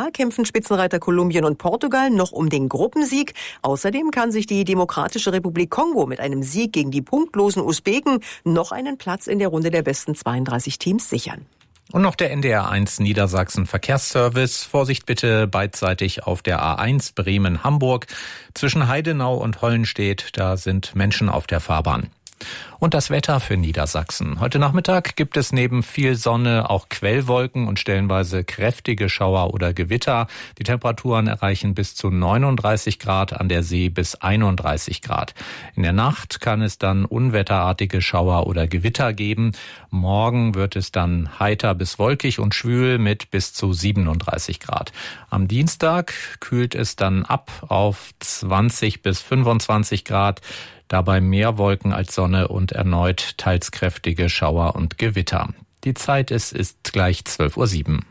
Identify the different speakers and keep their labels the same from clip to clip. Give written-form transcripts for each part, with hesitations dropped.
Speaker 1: A kämpfen Spitzenreiter Kolumbien und Portugal noch um den Gruppensieg. Außerdem kann sich die Demokratische Republik Kongo mit einem Sieg gegen die punktlosen Usbeken noch einen Platz in der Runde der besten 32 Teams sichern.
Speaker 2: Und noch der NDR1 Niedersachsen Verkehrsservice. Vorsicht bitte beidseitig auf der A1 Bremen-Hamburg. Zwischen Heidenau und Hollenstedt, da sind Menschen auf der Fahrbahn. Und das Wetter für Niedersachsen. Heute Nachmittag gibt es neben viel Sonne auch Quellwolken und stellenweise kräftige Schauer oder Gewitter. Die Temperaturen erreichen bis zu 39 Grad, an der See bis 31 Grad. In der Nacht kann es dann unwetterartige Schauer oder Gewitter geben. Morgen wird es dann heiter bis wolkig und schwül mit bis zu 37 Grad. Am Dienstag kühlt es dann ab auf 20 bis 25 Grad. Dabei mehr Wolken als Sonne und erneut teils kräftige Schauer und Gewitter. Die Zeit ist gleich 12:07 Uhr.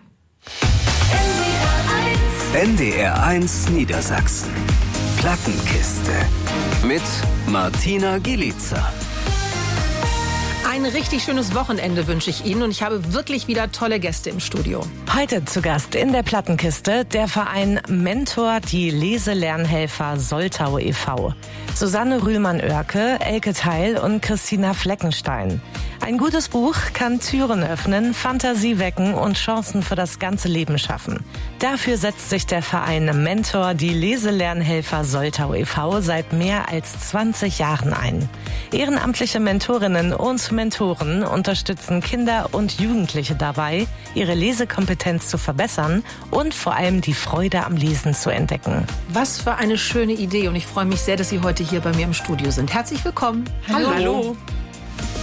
Speaker 3: NDR1 Niedersachsen. Plattenkiste. Mit Martina Gielica.
Speaker 4: Ein richtig schönes Wochenende wünsche ich Ihnen und ich habe wirklich wieder tolle Gäste im Studio.
Speaker 5: Heute zu Gast in der Plattenkiste der Verein Mentor, die Leselernhelfer Soltau e.V. Susanne Rühlmann-Oerke, Elke Theil und Christina Fleckenstein. Ein gutes Buch kann Türen öffnen, Fantasie wecken und Chancen für das ganze Leben schaffen. Dafür setzt sich der Verein Mentor, die Leselernhelfer Soltau e.V. seit mehr als 20 Jahren ein. Ehrenamtliche Mentorinnen und Mentoren unterstützen Kinder und Jugendliche dabei, ihre Lesekompetenz zu verbessern und vor allem die Freude am Lesen zu entdecken.
Speaker 4: Was für eine schöne Idee und ich freue mich sehr, dass Sie heute hier bei mir im Studio sind. Herzlich willkommen.
Speaker 5: Hallo.